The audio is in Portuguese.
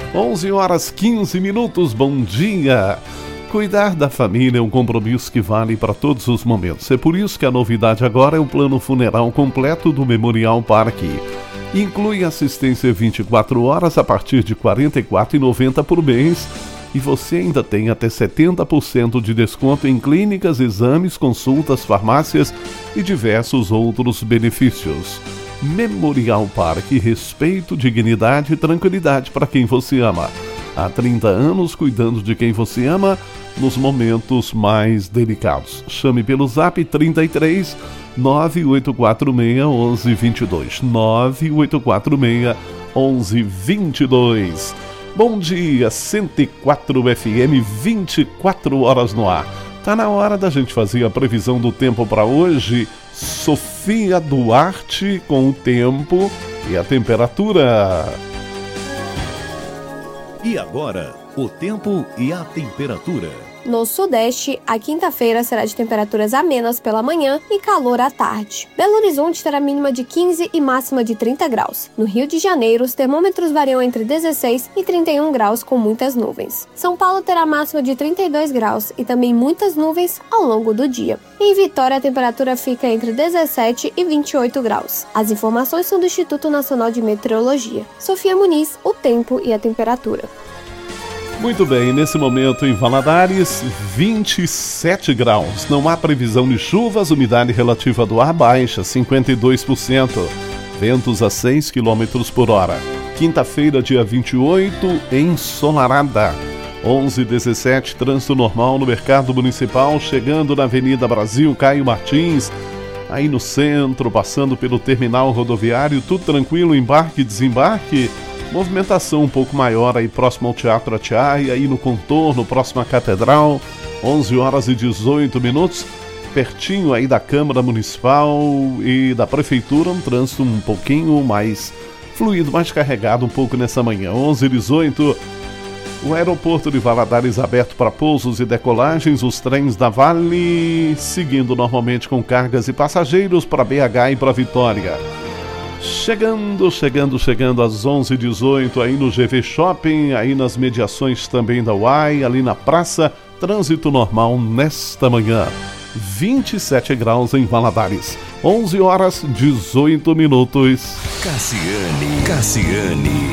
11 horas 15 minutos, bom dia! Cuidar da família é um compromisso que vale para todos os momentos. É por isso que a novidade agora é o plano funeral completo do Memorial Park. Inclui assistência 24 horas a partir de R$ 44,90 por mês e você ainda tem até 70% de desconto em clínicas, exames, consultas, farmácias e diversos outros benefícios. Memorial Park, respeito, dignidade e tranquilidade para quem você ama. Há 30 anos cuidando de quem você ama nos momentos mais delicados. Chame pelo Zap 33 9846 1122. 9846 1122. Bom dia, 104 FM, 24 horas no ar. Tá na hora da gente fazer a previsão do tempo para hoje. Sofia Duarte com o tempo e a temperatura. E agora, o tempo e a temperatura. No sudeste, a quinta-feira será de temperaturas amenas pela manhã e calor à tarde. Belo Horizonte terá mínima de 15 e máxima de 30 graus. No Rio de Janeiro, os termômetros variam entre 16 e 31 graus com muitas nuvens. São Paulo terá máxima de 32 graus e também muitas nuvens ao longo do dia. Em Vitória, a temperatura fica entre 17 e 28 graus. As informações são do Instituto Nacional de Meteorologia. Sofia Muniz, o tempo e a temperatura. Muito bem, nesse momento em Valadares, 27 graus. Não há previsão de chuvas, umidade relativa do ar baixa, 52%. Ventos a 6 km por hora. Quinta-feira, dia 28, ensolarada. 11h17, trânsito normal no Mercado Municipal, chegando na Avenida Brasil, Caio Martins. Aí no centro, passando pelo terminal rodoviário, tudo tranquilo, embarque e desembarque. Movimentação um pouco maior aí próximo ao Teatro Atiaia, aí no contorno, próximo à Catedral, 11 horas e 18 minutos, pertinho aí da Câmara Municipal e da Prefeitura, um trânsito um pouquinho mais fluido, mais carregado um pouco nessa manhã. 11h18, o aeroporto de Valadares aberto para pousos e decolagens, os trens da Vale seguindo normalmente com cargas e passageiros para BH e para Vitória. Chegando às 11h18 aí no GV Shopping, aí nas mediações também da UAI, ali na praça, trânsito normal nesta manhã. 27 graus em Valadares, 11 horas 18 minutos. Cassiane.